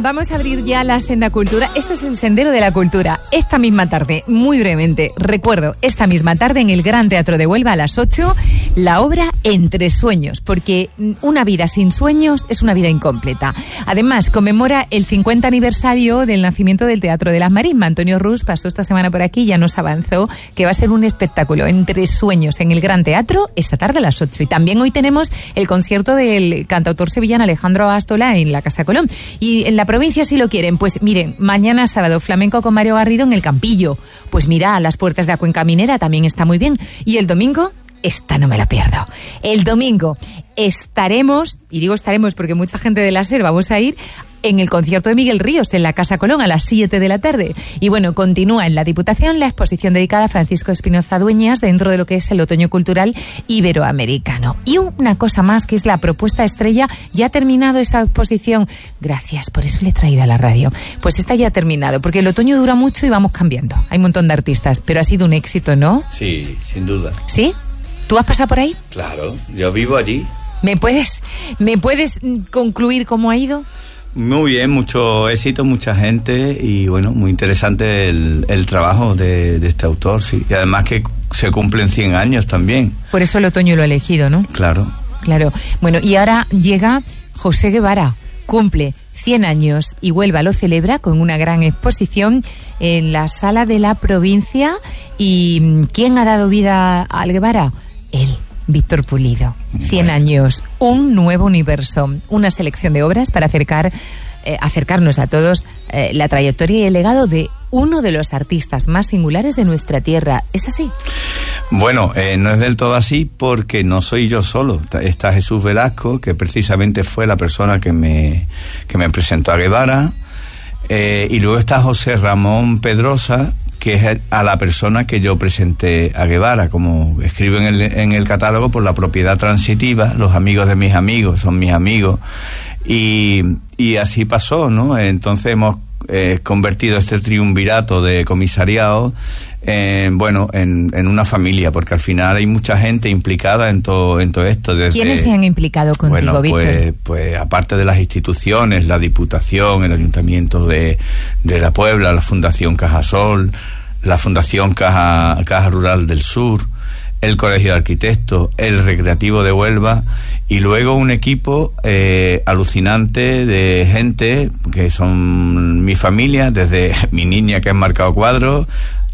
vamos a abrir ya la Senda Cultura. Este es el Sendero de la Cultura. Esta misma tarde, muy brevemente, recuerdo, esta misma tarde en el Gran Teatro de Huelva a las 8, la obra Entre Sueños, porque una vida sin sueños es una vida incompleta. Además, conmemora el 50 aniversario del nacimiento del Teatro de las Marismas. Antonio Rus pasó esta semana por aquí y ya nos avanzó que va a ser un espectáculo Entre Sueños en el Gran Teatro esta tarde a las 8. Y también hoy tenemos el concierto del cantautor sevillano Alejandro Astola en la Casa Colón. Y en la provincia, si lo quieren, pues miren, mañana sábado flamenco con Mario Garrido en el Campillo. Pues mira, a las puertas de Acuenca Minera también está muy bien. Y el domingo, esta no me la pierdo. El domingo estaremos, y digo estaremos porque mucha gente de la SER vamos a ir, en el concierto de Miguel Ríos en la Casa Colón a las 7 de la tarde. Y bueno, continúa en la Diputación la exposición dedicada a Francisco Espinoza Dueñas dentro de lo que es el Otoño Cultural Iberoamericano. Y una cosa más, que es la propuesta estrella. Ya ha terminado esa exposición. Gracias, por eso le he traído a la radio. Pues esta ya ha terminado, porque el otoño dura mucho y vamos cambiando. Hay un montón de artistas, pero ha sido un éxito, ¿no? Sí, sin duda. ¿Sí? ¿Tú has pasado por ahí? Claro, yo vivo allí. ¿Me puedes concluir cómo ha ido? Muy bien, mucho éxito, mucha gente y bueno, muy interesante el trabajo de este autor, sí. Y además que se cumplen 100 años también. Por eso el otoño lo he elegido, ¿no? Claro. Claro. Bueno, y ahora llega José Guevara, cumple 100 años y Huelva lo celebra con una gran exposición en la Sala de la Provincia. ¿Y quién ha dado vida al Guevara? Él. Víctor Pulido, 100 años, un nuevo universo, una selección de obras para acercarnos a todos la trayectoria y el legado de uno de los artistas más singulares de nuestra tierra. ¿Es así? Bueno, no es del todo así porque no soy yo solo. Está Jesús Velasco, que precisamente fue la persona que me presentó a Guevara, y luego está José Ramón Pedrosa, que es a la persona que yo presenté a Guevara, como escribo en el catálogo, por la propiedad transitiva, los amigos de mis amigos son mis amigos, y así pasó, ¿no? Entonces hemos convertido este triunvirato de comisariado en una familia, porque al final hay mucha gente implicada en todo esto. ¿Quiénes se han implicado contigo, Víctor? Pues aparte de las instituciones, la Diputación, el Ayuntamiento de La Puebla, la Fundación Cajasol, la Fundación Caja Rural del Sur, el Colegio de Arquitectos, el Recreativo de Huelva, y luego un equipo alucinante de gente que son mi familia, desde mi niña que ha marcado cuadros,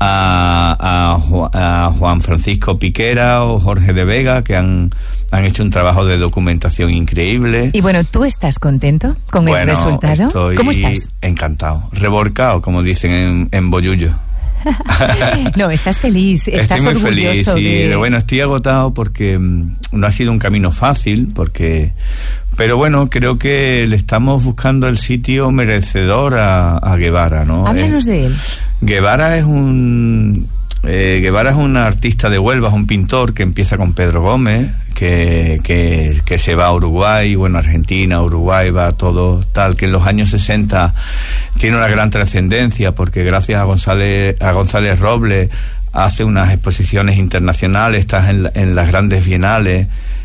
a Juan Francisco Piquera o Jorge de Vega, que han hecho un trabajo de documentación increíble. Y bueno, ¿tú estás contento con el resultado? ¿Cómo estás? Encantado, reborcado, como dicen en Bollullo. No, estás feliz, estás estoy muy orgulloso. Feliz, sí. Bueno, estoy agotado porque no ha sido un camino fácil, pero bueno, creo que le estamos buscando el sitio merecedor a Guevara, ¿no? Háblanos de él. Guevara es un artista de Huelva, es un pintor que empieza con Pedro Gómez, que se va a Uruguay, Argentina, Uruguay, va todo tal, que en los años 60 tiene una gran trascendencia, porque gracias a González Robles hace unas exposiciones internacionales, está en las grandes bienales,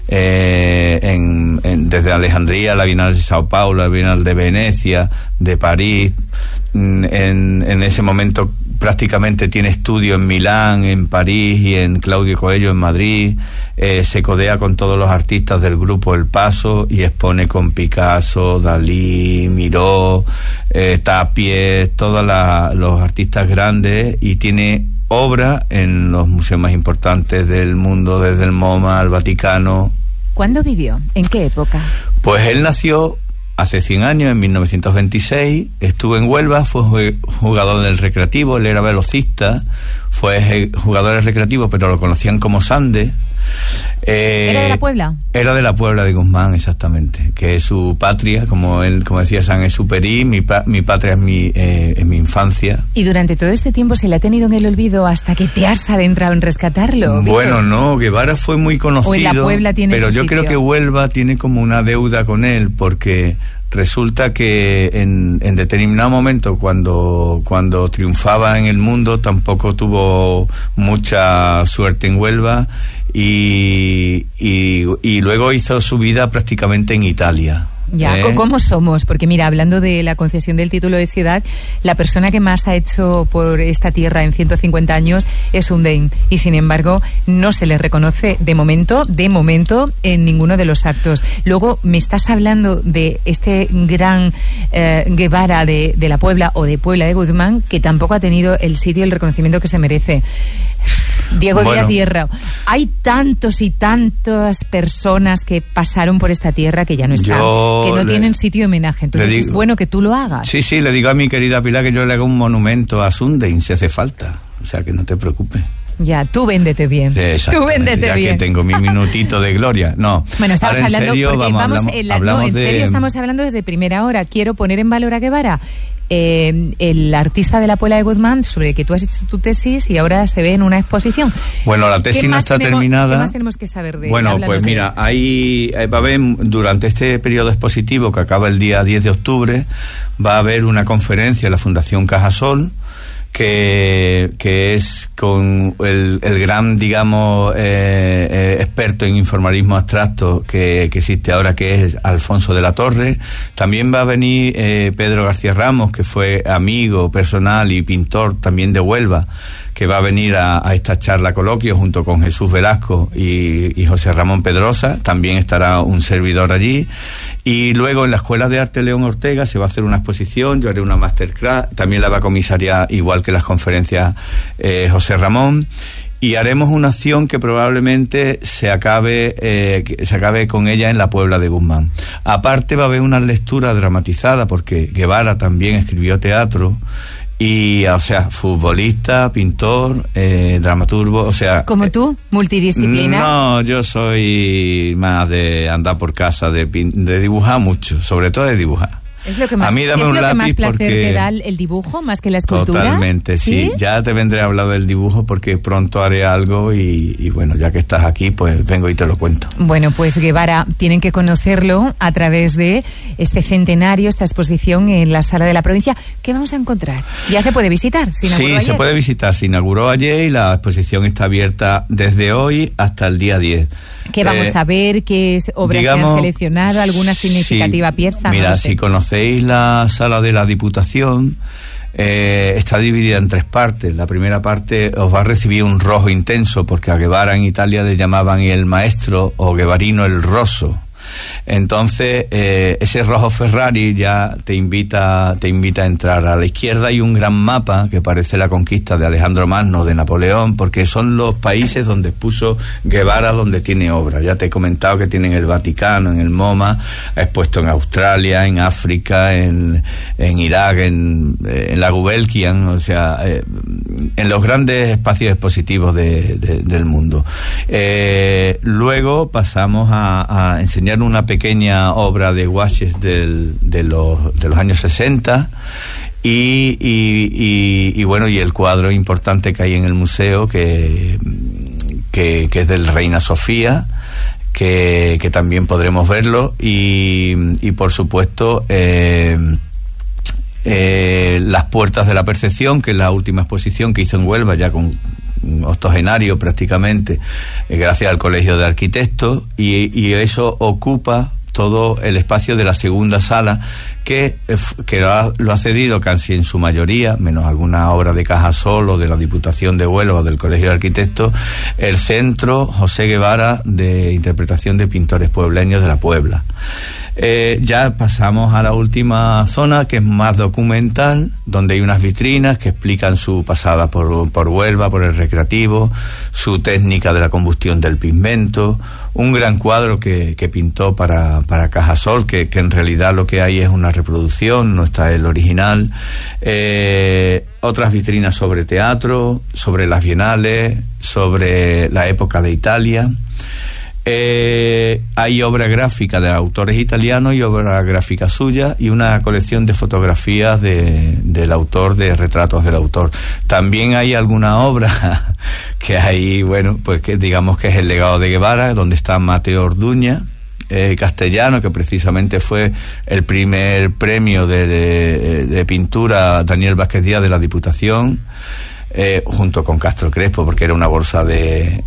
desde Alejandría, la Bienal de Sao Paulo, la Bienal de Venecia, de París. En ese momento prácticamente tiene estudio en Milán, en París y en Claudio Coello en Madrid. Se codea con todos los artistas del grupo El Paso y expone con Picasso, Dalí, Miró, Tapies, todos los artistas grandes, y tiene obra en los museos más importantes del mundo, desde el MoMA al Vaticano. ¿Cuándo vivió? ¿En qué época? Pues él nació hace 100 años, en 1926, estuvo en Huelva, fue jugador del Recreativo, él era velocista, fue jugador del Recreativo, pero lo conocían como Sande. ¿Era de la Puebla? Era de la Puebla de Guzmán, exactamente, que es su patria, como decía San Exupéry, mi patria es mi infancia. ¿Y durante todo este tiempo se le ha tenido en el olvido hasta que te has adentrado en rescatarlo? Bueno, no, Guevara fue muy conocido, o en la Puebla tiene pero su yo sitio. creo que Huelva tiene como una deuda con él, porque resulta que en determinado momento, cuando triunfaba en el mundo, tampoco tuvo mucha suerte en Huelva, y luego hizo su vida prácticamente en Italia. Ya, ¿cómo somos? Porque mira, hablando de la concesión del título de ciudad, la persona que más ha hecho por esta tierra en 150 años es Undane, y sin embargo no se le reconoce de momento, en ninguno de los actos. Luego me estás hablando de este gran Guevara de la Puebla o de Puebla de Guzmán, que tampoco ha tenido el sitio y el reconocimiento que se merece. Diego Díaz Hierro. Hay tantos y tantas personas que pasaron por esta tierra que ya no están, que no tienen sitio de homenaje. Entonces es bueno que tú lo hagas. Sí, le digo a mi querida Pilar que yo le haga un monumento a Undane si hace falta. O sea, que no te preocupes. Ya, tú véndete bien. Tú véndete bien. Ya que tengo mi minutito de gloria. No. Bueno, estamos hablando, serio, en serio estamos hablando desde primera hora. Quiero poner en valor a Guevara, el artista de la Puebla de Guzmán, sobre el que tú has hecho tu tesis y ahora se ve en una exposición. Bueno, la tesis no está terminada. ¿Qué más tenemos que saber de él? Bueno, pues mira, va a haber, durante este periodo expositivo que acaba el día 10 de octubre, va a haber una conferencia en la Fundación Cajasol, que es con el gran, digamos, experto en informalismo abstracto que existe ahora, que es Alfonso de la Torre. También va a venir Pedro García Ramos, que fue amigo personal y pintor también de Huelva, que va a venir a esta charla coloquio junto con Jesús Velasco y José Ramón Pedrosa. También estará un servidor allí. Y luego en la Escuela de Arte León Ortega se va a hacer una exposición, yo haré una masterclass, también la va a comisariar, igual que las conferencias, José Ramón. Y haremos una acción que probablemente se acabe con ella en la Puebla de Guzmán. Aparte va a haber una lectura dramatizada, porque Guevara también escribió teatro, y, o sea, futbolista, pintor, dramaturgo, o sea... ¿Como tú? ¿Multidisciplina? No, yo soy más de andar por casa, de dibujar mucho, sobre todo de dibujar. ¿Es lo que más, a mí dame ¿es un lo lápiz que más placer porque... te da el dibujo, más que la escultura? Totalmente, sí. Ya te vendré a hablar del dibujo porque pronto haré algo y bueno, ya que estás aquí, pues vengo y te lo cuento. Bueno, pues Guevara, tienen que conocerlo a través de este centenario, esta exposición en la Sala de la Provincia. ¿Qué vamos a encontrar? ¿Ya se puede visitar? Sí, se puede visitar. Se inauguró ayer y la exposición está abierta desde hoy hasta el día 10. ¿Qué vamos a ver? ¿Qué obras se han seleccionado? ¿Alguna significativa pieza? Mira, no sé. Si conocéis la Sala de la Diputación, está dividida en 3 partes. La primera parte os va a recibir un rojo intenso, porque a Guevara en Italia le llamaban el maestro o guevarino el rosso. Entonces ese rojo Ferrari ya te invita a entrar. A la izquierda hay un gran mapa que parece la conquista de Alejandro Magno, de Napoleón, porque son los países donde puso Guevara, donde tiene obra. Ya te he comentado que tienen el Vaticano, en el MoMA, ha expuesto en Australia, en África, en Irak, en la Gulbenkian, o sea, en los grandes espacios expositivos del mundo. Luego pasamos a enseñar una pequeña obra de Guaches de los años 60 y bueno, y el cuadro importante que hay en el museo que es del Reina Sofía, que también podremos verlo, y por supuesto Las Puertas de la Percepción, que es la última exposición que hizo en Huelva, ya con octogenario prácticamente, gracias al Colegio de Arquitectos, y eso ocupa todo el espacio de la segunda sala, que lo ha cedido casi en su mayoría, menos alguna obra de Cajasol o de la Diputación de Huelva o del Colegio de Arquitectos, el Centro José Guevara de Interpretación de Pintores Puebleños de la Puebla. Ya pasamos a la última zona, que es más documental, donde hay unas vitrinas que explican su pasada por Huelva, por el Recreativo, su técnica de la combustión del pigmento, un gran cuadro que pintó para Cajasol, que en realidad lo que hay es una reproducción, no está el original. Otras vitrinas sobre teatro, sobre las bienales, sobre la época de Italia. Hay obra gráfica de autores italianos y obra gráfica suya, y una colección de fotografías del autor, de retratos del autor. También hay alguna obra que hay, bueno, pues que digamos que es el legado de Guevara, donde está Mateo Orduña, castellano, que precisamente fue el primer premio de pintura Daniel Vázquez Díaz de la Diputación. junto con Castro Crespo, porque era una bolsa de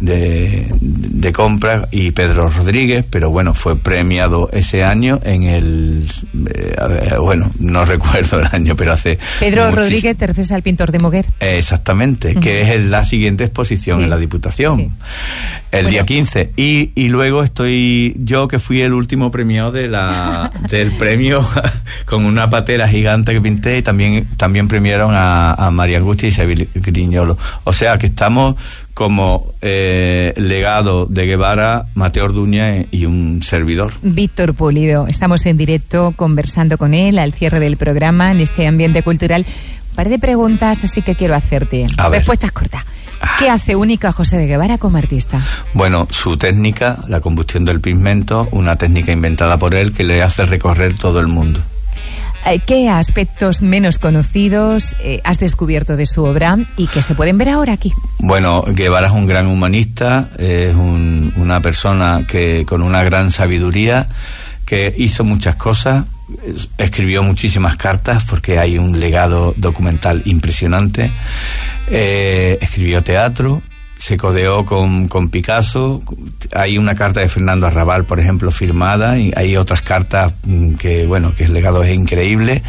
compras, y Pedro Rodríguez, pero bueno, fue premiado ese año en el bueno, no recuerdo el año, pero hace Pedro Rodríguez, te refieres al pintor de Moguer. Exactamente, que es la siguiente exposición en la Diputación, el día 15, y luego estoy yo, que fui el último premiado del premio con una patera gigante que pinté, y también premiaron a María Angustia y Isabel Griñolo. O sea que estamos como legado de Guevara, Mateo Orduña y un servidor. Víctor Pulido, estamos en directo conversando con él al cierre del programa en este ambiente cultural. Un par de preguntas así que quiero hacerte. Respuestas cortas. ¿Qué hace única a José de Guevara como artista? Bueno, su técnica, la combustión del pigmento, una técnica inventada por él que le hace recorrer todo el mundo. ¿Qué aspectos menos conocidos has descubierto de su obra y que se pueden ver ahora aquí? Bueno, Guevara es un gran humanista, es una persona que con una gran sabiduría, que hizo muchas cosas, escribió muchísimas cartas porque hay un legado documental impresionante, escribió teatro, se codeó con Picasso. Hay una carta de Fernando Arrabal, por ejemplo, firmada, y hay otras cartas que el legado es increíble,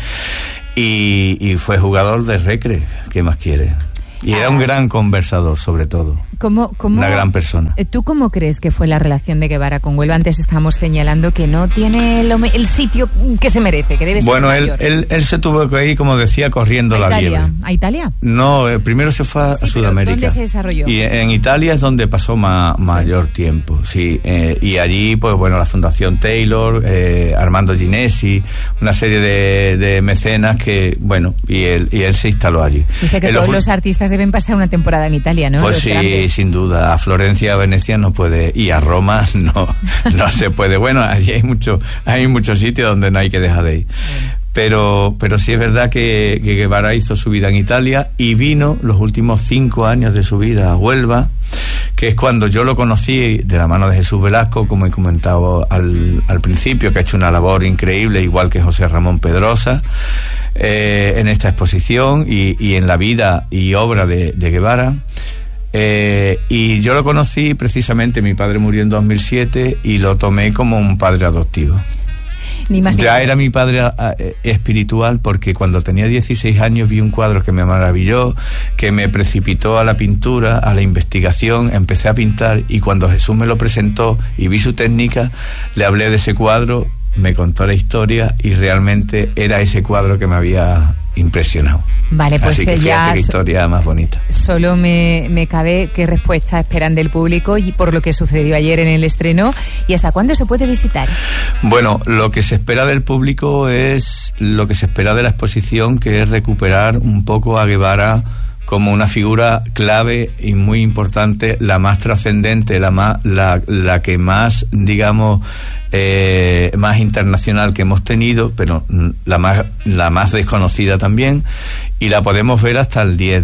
y fue jugador de Recre, ¿qué más quiere? Y era un gran conversador, sobre todo. Una gran persona. ¿Tú cómo crees que fue la relación de Guevara con Huelva? Antes estábamos señalando que no tiene el sitio que se merece, que debe ser mayor. Él se tuvo que ir, como decía, corriendo la liebre. ¿A Italia? No, primero se fue a Sudamérica. ¿Dónde se desarrolló? Y en Italia es donde pasó mayor tiempo, sí. Y allí, pues bueno, la Fundación Taylor, Armando Ginesi, una serie de mecenas que, bueno, y él se instaló allí. Dice que todos los artistas deben pasar una temporada en Italia, ¿no? Pues sí, sin duda. A Florencia, a Venecia no puede, y a Roma no se puede. Bueno, allí hay muchos sitios donde no hay que dejar de ir. Pero sí es verdad que Guevara hizo su vida en Italia y vino los últimos 5 años de su vida a Huelva, que es cuando yo lo conocí de la mano de Jesús Velasco, como he comentado al principio, que ha hecho una labor increíble, igual que José Ramón Pedrosa, en esta exposición y en la vida y obra de Guevara. Y yo lo conocí precisamente, mi padre murió en 2007 y lo tomé como un padre adoptivo. Ya era mi padre espiritual, porque cuando tenía 16 años vi un cuadro que me maravilló, que me precipitó a la pintura, a la investigación, empecé a pintar, y cuando Jesús me lo presentó y vi su técnica, le hablé de ese cuadro, me contó la historia y realmente era ese cuadro que me había impresionado. Vale, pues así que fíjate qué historia más bonita. Solo me cabe qué respuesta esperan del público y por lo que sucedió ayer en el estreno, y hasta cuándo se puede visitar. Bueno, lo que se espera del público es lo que se espera de la exposición, que es recuperar un poco a Guevara como una figura clave y muy importante, la más trascendente, la que más, digamos, más internacional que hemos tenido, pero la más desconocida también, y la podemos ver hasta el 10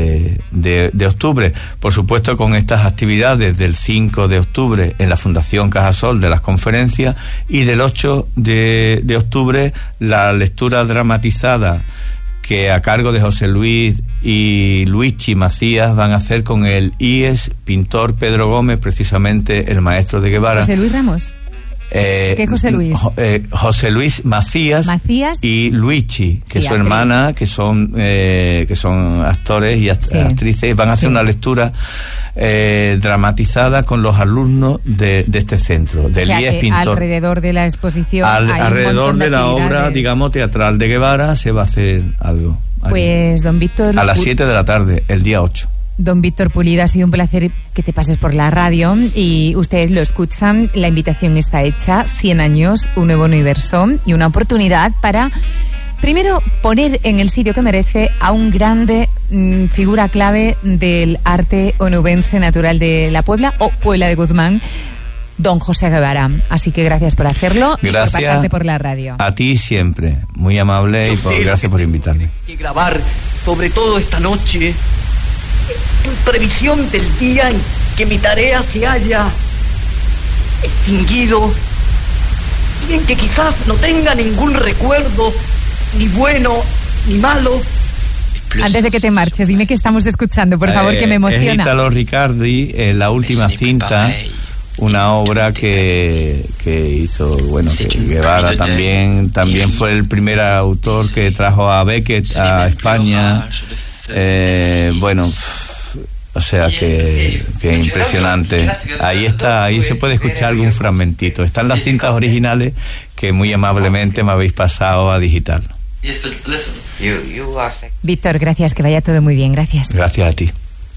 de octubre. Por supuesto, con estas actividades del 5 de octubre en la Fundación Cajasol de las conferencias, y del 8 de octubre la lectura dramatizada que a cargo de José Luis y Luigi Macías van a hacer con el IES pintor Pedro Gómez, precisamente el maestro de Guevara. ¿José Luis Ramos? ¿Qué José Luis? José Luis Macías y Luigi, que es su hermana, que son actores y actrices, van a hacer una lectura dramatizada con los alumnos de este centro, del IES Pintor. Alrededor de la exposición, alrededor de la obra, digamos, teatral de Guevara, se va a hacer algo. Pues, don Víctor, a las 7 de la tarde, el día 8. Don Víctor Pulido, ha sido un placer que te pases por la radio, y ustedes lo escuchan, la invitación está hecha, 100 años, un nuevo universo y una oportunidad para, primero, poner en el sitio que merece a un grande figura clave del arte onubense natural de la Puebla, o Puebla de Guzmán, don José Guevara. Así que gracias por hacerlo y por pasarte por la radio. A ti siempre, muy amable, y gracias por invitarme. Y grabar, sobre todo esta noche, en previsión del día en que mi tarea se haya extinguido y en que quizás no tenga ningún recuerdo, ni bueno ni malo, Antes de que te marches, dime qué estamos escuchando, por favor, que me emociona. Es Italo Riccardi, la última cinta, una obra que hizo, bueno, que Guevara también fue el primer autor que trajo a Beckett a España. Bueno, o sea que impresionante. Ahí está, ahí se puede escuchar algún fragmentito. Están las cintas originales que muy amablemente me habéis pasado a digital. Víctor, gracias, que vaya todo muy bien, gracias. Gracias a ti.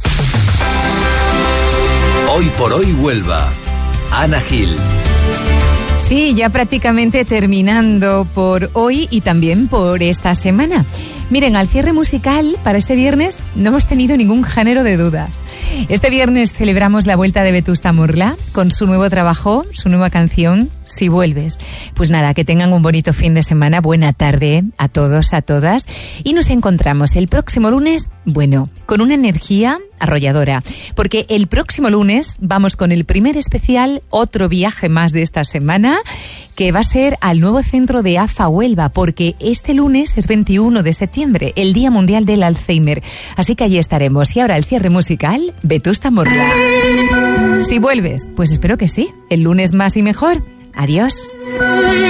Hoy por hoy Huelva. Ana Gil. Sí, ya prácticamente terminando por hoy y también por esta semana. Miren, al cierre musical para este viernes no hemos tenido ningún género de dudas. Este viernes celebramos la vuelta de Vetusta Morla con su nuevo trabajo, su nueva canción, Si Vuelves. Pues nada, que tengan un bonito fin de semana, buena tarde a todos, a todas. Y nos encontramos el próximo lunes, bueno, con una energía arrolladora. Porque el próximo lunes vamos con el primer especial, otro viaje más de esta semana, que va a ser al nuevo centro de AFA Huelva, porque este lunes es 21 de septiembre, el Día Mundial del Alzheimer. Así que allí estaremos. Y ahora el cierre musical, Vetusta Morla. Si vuelves, pues espero que sí. El lunes más y mejor. Adiós.